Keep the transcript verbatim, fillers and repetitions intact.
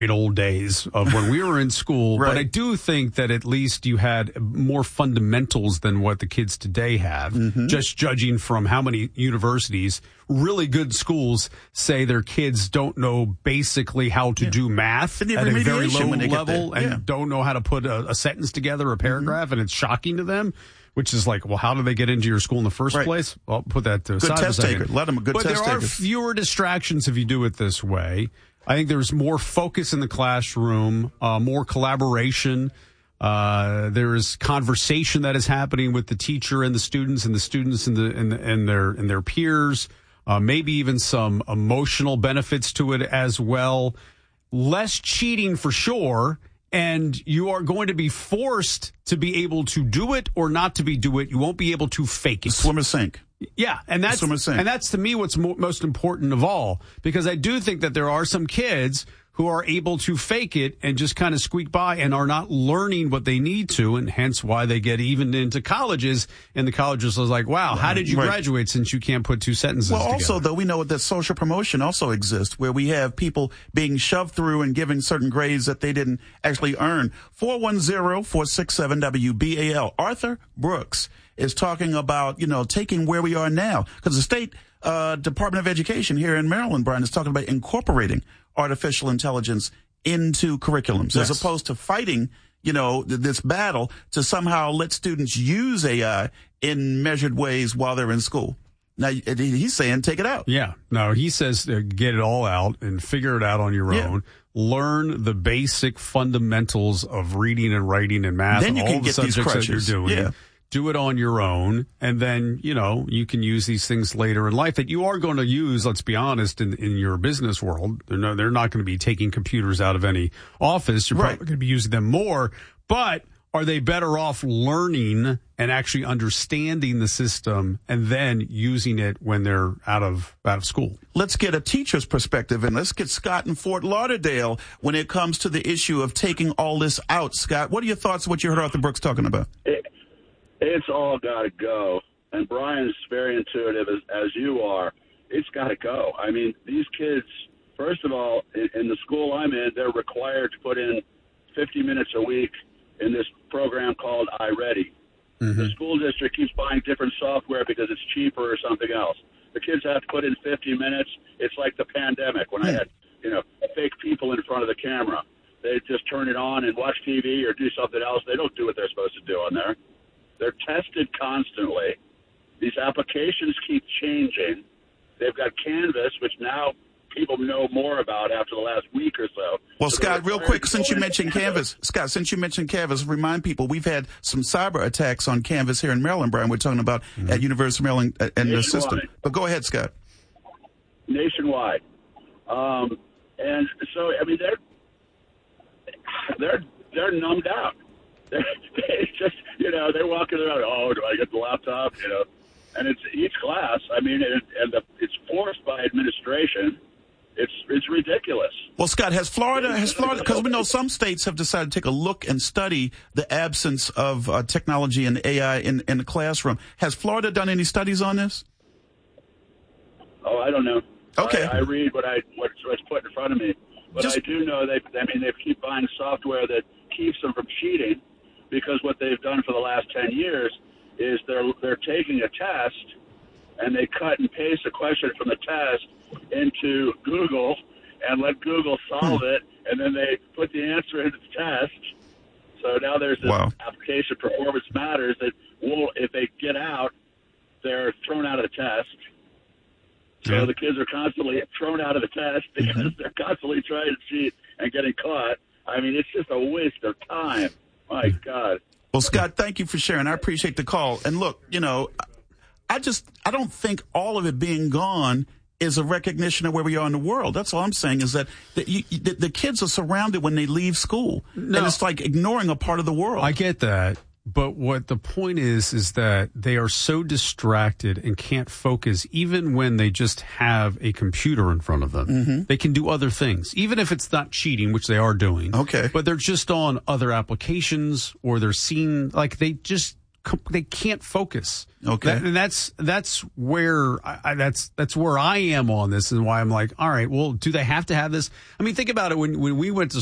old days of when we were in school, Right. but I do think that at least you had more fundamentals than what the kids today have, Mm-hmm. just judging from how many universities, really good schools, say their kids don't know basically how to Yeah. do math They need at a very remediation low when they get level there. Yeah. and don't know how to put a, a sentence together, a paragraph, Mm-hmm. and it's shocking to them. Which is like, well, how do they get into your school in the first Right. place? Well, put that to the Good side test for a second. taker. Let them a good but test there are taker. fewer distractions if you do it this way. I think there's more focus in the classroom, uh, more collaboration. Uh, there is conversation that is happening with the teacher and the students, and the students and the and, the, and their and their peers. Uh, maybe even some emotional benefits to it as well. Less cheating for sure. And you are going to be forced to be able to do it or not to be do it. You won't be able to fake it. Swim or sink. Yeah, and that's Swim or sink. and that's to me what's mo- most important of all, because I do think that there are some kids who are able to fake it and just kind of squeak by and are not learning what they need to, and hence why they get even into colleges. And the colleges are like, wow, how did you Right. graduate since you can't put two sentences Well, together? also, though, we know that social promotion also exists, where we have people being shoved through and giving certain grades that they didn't actually earn. four one zero, four six seven, W B A L. Arthur Brooks is talking about, you know, taking where we are now. Because the state uh, Department of Education here in Maryland, Brian, is talking about incorporating artificial intelligence into curriculums, Yes. as opposed to fighting, you know, th- this battle to somehow let students use A I in measured ways while they're in school. Now, he's saying take it out. Yeah. No, he says uh, get it all out and figure it out on your Yeah. own. Learn the basic fundamentals of reading and writing and math Then and you all can the get these subjects that crutches. you're doing. Yeah. Do it on your own, and then, you know, you can use these things later in life that you are going to use, let's be honest, in, in your business world. They're, no, they're not going to be taking computers out of any office. You're Right. probably going to be using them more, but are they better off learning and actually understanding the system and then using it when they're out of out of school? Let's get a teacher's perspective, and let's get Scott in Fort Lauderdale when it comes to the issue of taking all this out. Scott, what are your thoughts on what you heard Arthur Brooks talking about? It, it's all got to go. And Brian's very intuitive as, as you are. It's got to go. I mean, these kids, first of all, in, in the school I'm in, they're required to put in fifty minutes a week in this program called iReady. Mm-hmm. The school district keeps buying different software because it's cheaper or something else. The kids have to put in fifty minutes. It's like the pandemic when I had, you know, fake people in front of the camera. They just turn it on and watch T V or do something else. They don't do what they're supposed to do on there. They're tested constantly. These applications keep changing. They've got Canvas, which now people know more about after the last week or so. Well, So Scott, they're real quick, required to since go you in- mentioned Canvas, Scott, since you mentioned Canvas, remind people we've had some cyber attacks on Canvas here in Maryland, Brian. We're talking about Mm-hmm. at University of Maryland uh, and the Nationwide. system. But go ahead, Scott. nationwide. Um, and so, I mean, they're they're they're numbed out. They're, it's just, you know, they're walking around. Oh, do I get the laptop? You know, and it's each class. I mean, and, and the, it's forced by administration. It's it's ridiculous. Well, Scott, has Florida, has Florida, because we know some states have decided to take a look and study the absence of uh, technology and A I in, in the classroom. Has Florida done any studies on this? Oh, I don't know. Okay. I, I read what I what's, what's put in front of me, but Just- I do know they. I mean, they keep buying software that keeps them from cheating, because what they've done for the last ten years is they're they're taking a test and they cut and paste a question from the test into Google and let Google solve it, and then they put the answer into the test. So now there's this Wow. application, Performance Matters, that will, if they get out, they're thrown out of the test. So Yeah. the kids are constantly thrown out of the test because Mm-hmm. they're constantly trying to cheat and getting caught. I mean, it's just a waste of time. My God. Well, Scott, thank you for sharing. I appreciate the call. And look, you know, I just, I don't think all of it being gone is a recognition of where we are in the world. That's all I'm saying is that the, you, the, the kids are surrounded when they leave school. No. And it's like ignoring a part of the world. I get that. But what the point is, is that they are so distracted and can't focus even when they just have a computer in front of them. Mm-hmm. They can do other things, even if it's not cheating, which they are doing. Okay. But they're just on other applications, or they're seeing, like, they just they can't focus. Okay. That, and that's that's where I, I, that's that's where I am on this, and why I'm like, all right, well, do they have to have this? I mean, think about it. When when we went to